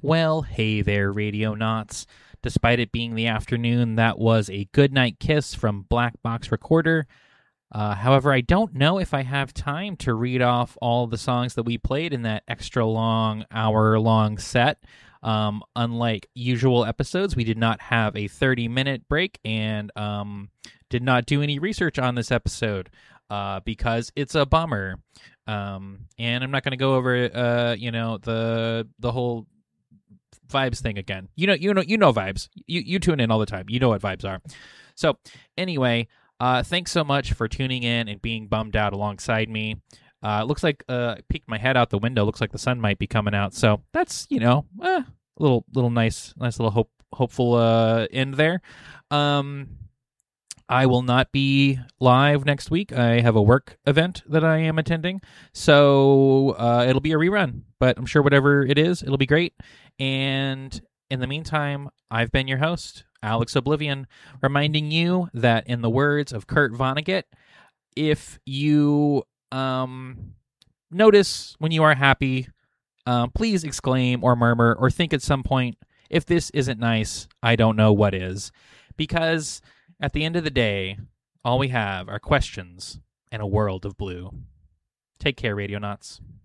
Well, hey there, Radio Knots. Despite it being the afternoon, that was a Goodnight Kiss from Black Box Recorder. However, I don't know if I have time to read off all the songs that we played in that extra long, hour-long set. Unlike usual episodes, we did not have a 30-minute break and did not do any research on this episode because it's a bummer. And I'm not going to go over, the whole vibes thing again. You know vibes. You tune in all the time. You know what vibes are. So anyway, thanks so much for tuning in and being bummed out alongside me. Looks like peeked my head out the window. Looks like the sun might be coming out. So that's a little nice little hopeful end there. I will not be live next week. I have a work event that I am attending, so it'll be a rerun. But I'm sure whatever it is, it'll be great. And in the meantime, I've been your host, Alex Oblivion, reminding you that in the words of Kurt Vonnegut, if you notice when you are happy, please exclaim or murmur or think at some point, if this isn't nice, I don't know what is. Because at the end of the day, all we have are questions and a world of blue. Take care, Radio Knots.